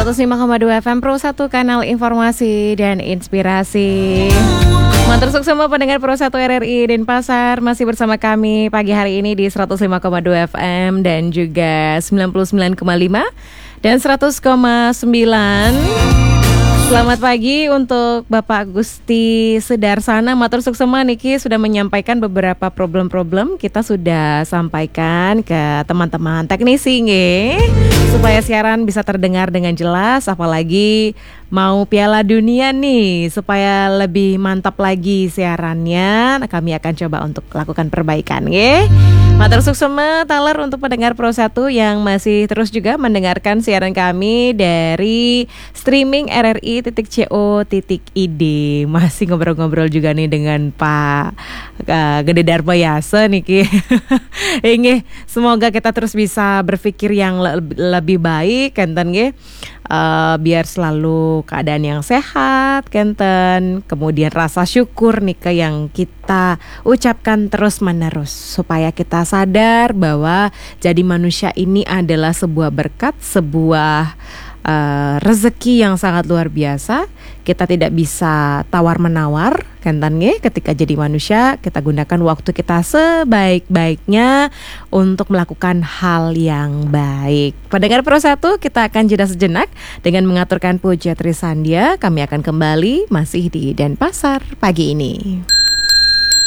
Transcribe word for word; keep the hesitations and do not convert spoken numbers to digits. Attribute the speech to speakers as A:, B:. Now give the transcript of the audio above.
A: seratus lima koma dua F M Pro satu, kanal informasi dan inspirasi. Matur suksema pendengar Pro satu R R I Denpasar, masih bersama kami pagi hari ini di seratus lima koma dua F M dan juga sembilan puluh sembilan koma lima dan seratus koma sembilan. Selamat pagi untuk Bapak Gusti Sedarsana. Matur suksema niki sudah menyampaikan beberapa problem-problem. Kita sudah sampaikan ke teman-teman teknisi nggih, supaya siaran bisa terdengar dengan jelas, apalagi mau Piala Dunia nih, supaya lebih mantap lagi siarannya. Kami akan coba untuk lakukan perbaikan nggih. Matur suksema taler untuk pendengar Pro satu yang masih terus juga mendengarkan siaran kami dari streaming R R I titik co titik id. Masih ngobrol-ngobrol juga nih dengan Pak uh, Gede Darma Yase niki. Inge, semoga kita terus bisa berpikir yang le- lebih baik kenten nggih. Uh, biar selalu keadaan yang sehat kenten, kemudian rasa syukur nih ke yang kita ucapkan terus menerus, supaya kita sadar bahwa jadi manusia ini adalah sebuah berkat, sebuah uh, rezeki yang sangat luar biasa. Kita tidak bisa tawar-menawar kenten nggih, ketika jadi manusia kita gunakan waktu kita sebaik-baiknya untuk melakukan hal yang baik. Pendengar Pro satu, kita akan jeda sejenak dengan mengaturkan puja Trisandia. Kami akan kembali masih di Denpasar pagi ini.